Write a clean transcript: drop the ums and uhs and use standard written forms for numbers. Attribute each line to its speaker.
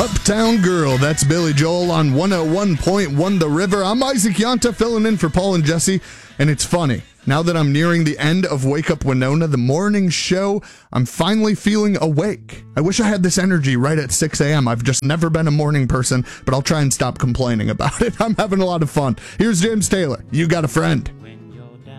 Speaker 1: Uptown Girl, that's Billy Joel on 101.1 The River. I'm Isaac Yanta filling in for Paul and Jesse, and it's funny. Now that I'm nearing the end of Wake Up Winona, the morning show, I'm finally feeling awake. I wish I had this energy right at 6 a.m. I've just never been a morning person, but I'll try and stop complaining about it. I'm having a lot of fun. Here's James Taylor. You Got a Friend.